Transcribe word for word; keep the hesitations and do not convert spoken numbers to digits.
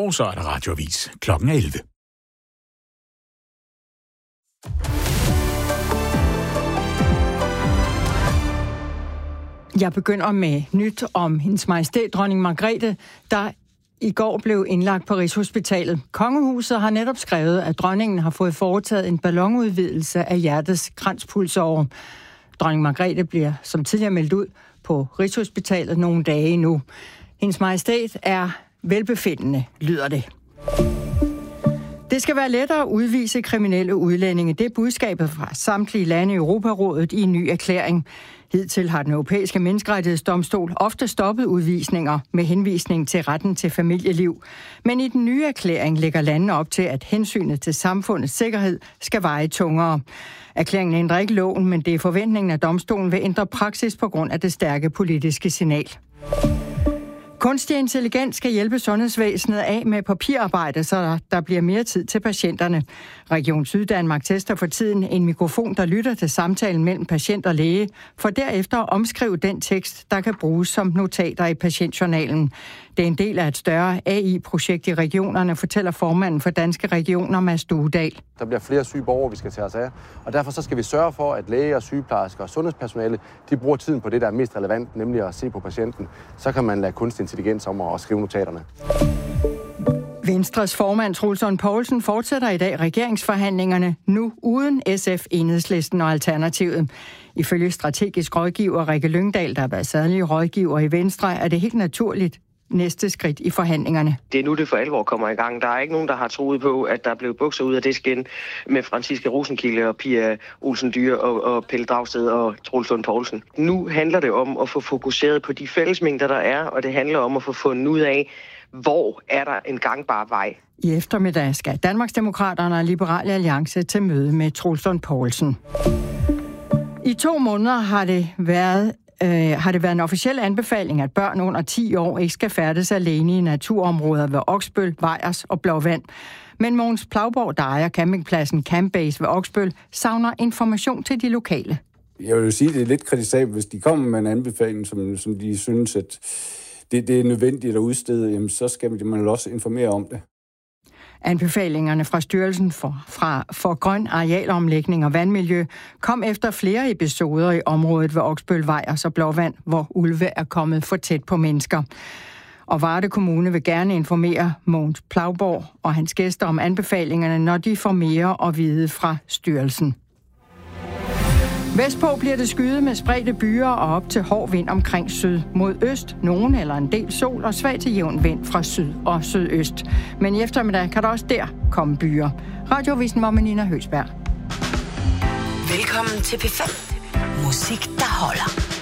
Og så er der radioavis klokken elleve. Jeg begynder med nyt om hendes majestæt, dronning Margrethe, der i går blev indlagt på Rigshospitalet. Kongehuset har netop skrevet, at dronningen har fået foretaget en ballonudvidelse af hjertets kranspulsåre. Dronning Margrethe bliver som tidligere meldt ud på Rigshospitalet nogle dage nu. Hendes majestæt er velbefindende, lyder det. Det skal være lettere at udvise kriminelle udlændinge. Det er budskabet fra samtlige lande i Europarådet i en ny erklæring. Hidtil har den europæiske menneskerettighedsdomstol ofte stoppet udvisninger med henvisning til retten til familieliv. Men i den nye erklæring lægger landene op til, at hensynet til samfundets sikkerhed skal veje tungere. Erklæringen ændrer ikke loven, men det er forventningen, at domstolen vil ændre praksis på grund af det stærke politiske signal. Kunstig intelligens skal hjælpe sundhedsvæsenet af med papirarbejde, så der bliver mere tid til patienterne. Region Syddanmark tester for tiden en mikrofon, der lytter til samtalen mellem patient og læge, for derefter at omskrive den tekst, der kan bruges som notater i patientjournalen. Det er en del af et større A I-projekt i regionerne, fortæller formanden for Danske Regioner, Mads Duedal. Der bliver flere syge borgere, vi skal tage os af, og derfor så skal vi sørge for, at læger, sygeplejersker og sundhedspersonale, de bruger tiden på det, der er mest relevant, nemlig at se på patienten. Så kan man lade kunstig intelligens om at skrive notaterne. Venstres formand Troels Lund Poulsen fortsætter i dag regeringsforhandlingerne, nu uden S F, Enhedslisten og Alternativet. Ifølge strategisk rådgiver Rikke Lyngdal, der har været særlig rådgiver i Venstre, er det helt naturligt næste skridt i forhandlingerne. Det er nu, det for alvor kommer i gang. Der er ikke nogen, der har troet på, at der blev bukser ud af disken med Franciska Rosenkilde og Pia Olsen Dyhr og, og Pelle Dragsted og Troels Lund Poulsen. Nu handler det om at få fokuseret på de fællesmængder, der er, og det handler om at få fundet ud af, hvor er der en gangbar vej. I eftermiddag skal Danmarksdemokraterne og Liberal Alliance til møde med Troels Lund Poulsen. I to måneder har det været øh, har det været en officiel anbefaling, at børn under ti år ikke skal færdes alene i naturområder ved Oksbøl, Vejers og Blåvand. Men Mogens Plagborg, der ejer campingpladsen Campbase ved Oksbøl, savner information til de lokale. Jeg vil jo sige, at det er lidt kritisabelt, hvis de kommer med en anbefaling, som, som de synes, at det, det er nødvendigt at udstede, jamen, så skal man også informere om det. Anbefalingerne fra Styrelsen for, fra, for Grøn Arealomlægning og Vandmiljø kom efter flere episoder i området ved Oksbøl, Vejers og Blåvand, hvor ulve er kommet for tæt på mennesker. Og Varde Kommune vil gerne informere Mogens Plagborg og hans gæster om anbefalingerne, når de får mere at vide fra styrelsen. Vestpå bliver det skyet med spredte byer og op til hård vind omkring syd mod øst. Nogen eller en del sol og svag til jævn vind fra syd og sydøst. Men i eftermiddag kan der også der komme byer. Radioavisen var med Nina Høgsberg. Velkommen til P fem. Musik, der holder.